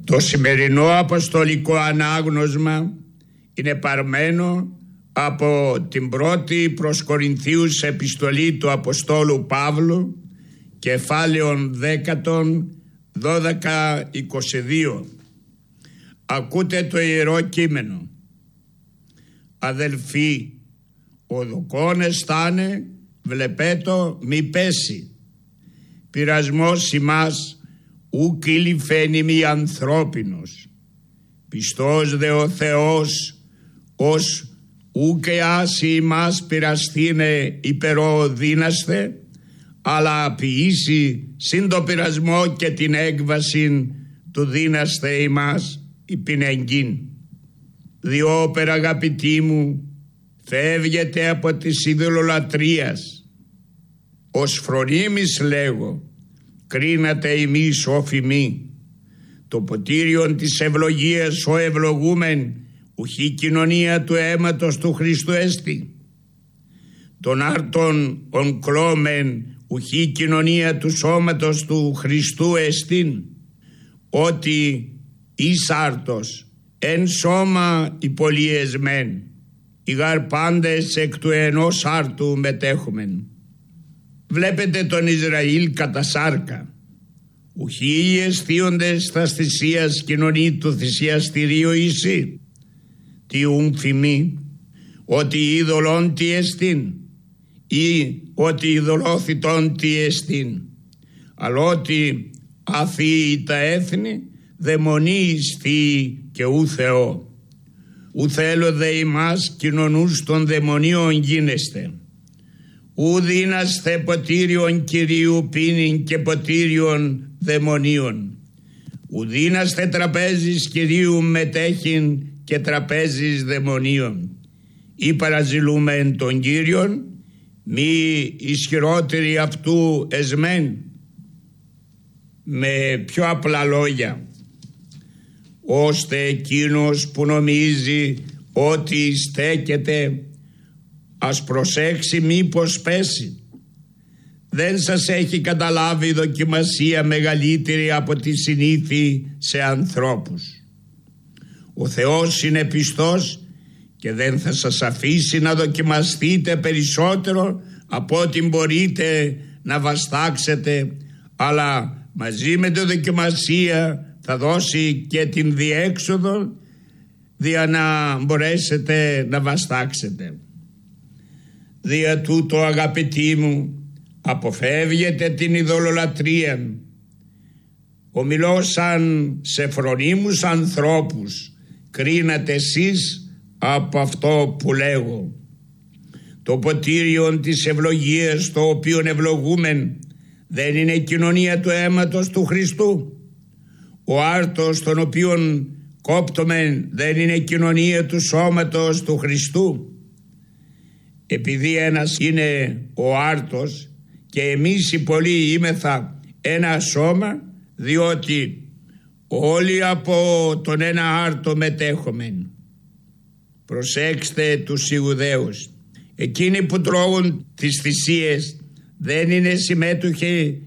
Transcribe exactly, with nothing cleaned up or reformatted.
Το σημερινό αποστολικό ανάγνωσμα είναι παρμένο από την πρώτη προς Κορινθίους επιστολή του Αποστόλου Παύλου, κεφάλαιον δέκατον, δώδεκα είκοσι δύο. Ακούτε το Ιερό Κείμενο. Αδελφοί, ο δοκόν αισθάνε, βλεπέτο μη πέσει. Πειρασμός ημάς ουκ ηλυφαίνει μη ανθρώπινος. Πιστός δε ο Θεός, ως ουκ εάσι ημάς πειραστήνε υπερό δύναστε, αλλά ποιήσει συν το πειρασμό και την έκβαση του δύναστε ημάς υπηνεγγύν. Διόπερα αγαπητοί μου, φεύγετε από της ειδωλολατρίας. Ως φρονίμης λέγω, κρίνατε ημείς όφημοι. Το ποτήριον της ευλογίας ο ευλογούμεν, ουχή κοινωνία του αίματος του Χριστού έστι. Τον άρτον ον κλώμεν, ουχή κοινωνία του σώματος του Χριστού εστίν. Ότι εις άρτος, εν σώμα υπολιεσμέν, οι γαρ πάντες εκ του ενός άρτου μετέχομεν. Βλέπετε τον Ισραήλ κατά σάρκα. Ουχή οι αισθίοντες θα θυσίας κοινωνεί του θυσιαστηρίου εισή. Τι ουν φημεί, ότι είδωλον τι εστίν, ή ότι ειδωλόθητον τι εστίν. Αλλά ότι αθήοι τα έθνη, δαιμονείς θείοι και ου Θεό. Ου θέλω δε ημάς κοινωνούς των δαιμονίων γίνεστε. Ου δίναστε ποτήριον Κυρίου πίνην και ποτήριον δαιμονίων. Ου δίναστε τραπέζης Κυρίου μετέχειν και τραπέζης δαιμονίων. Ή παραζηλούμεν τον Κύριον, μη ισχυρότεροι αυτού εσμέν. Με πιο απλά λόγια, ώστε εκείνος που νομίζει ότι στέκεται, ας προσέξει μήπως πέσει. Δεν σας έχει καταλάβει δοκιμασία μεγαλύτερη από τη συνήθη σε ανθρώπους. Ο Θεός είναι πιστός και δεν θα σας αφήσει να δοκιμαστείτε περισσότερο από ό,τι μπορείτε να βαστάξετε, αλλά μαζί με τη δοκιμασία θα δώσει και την διέξοδο δια να μπορέσετε να βαστάξετε. Δια τούτο αγαπητοί μου, αποφεύγετε την ειδωλολατρία. Ομιλώ σαν σε φρονίμους ανθρώπους, κρίνατε εσείς από αυτό που λέγω. Το ποτήριον της ευλογίας το οποίον ευλογούμεν δεν είναι κοινωνία του αίματος του Χριστού. Ο άρτος τον οποίον κόπτομεν δεν είναι κοινωνία του σώματος του Χριστού. Επειδή ένας είναι ο άρτος και εμείς οι πολλοί είμεθα ένα σώμα, διότι όλοι από τον ένα άρτο μετέχομεν. Προσέξτε τους Ιουδαίους. Εκείνοι που τρώγουν τις θυσίες δεν είναι συμμέτοχοι